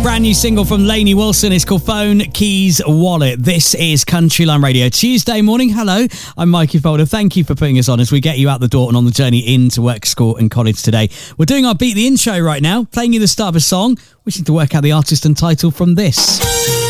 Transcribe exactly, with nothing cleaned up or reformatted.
Brand new single from Lainey Wilson. It's called Phone, Keys, Wallet. This is Countryline Radio. Tuesday morning. Hello, I'm Mikey Folder. Thank you for putting us on as we get you out the door and on the journey into work, school and college today. We're doing our Beat the Intro right now, playing you the start of a song. We need to work out the artist and title from this.